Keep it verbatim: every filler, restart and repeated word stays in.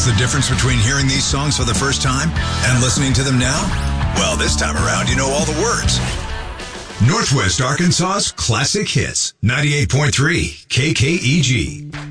What's the difference between hearing these songs for the first time and listening to them now? Well, this time around, you know all the words. Northwest Arkansas's Classic Hits, ninety-eight point three K K E G.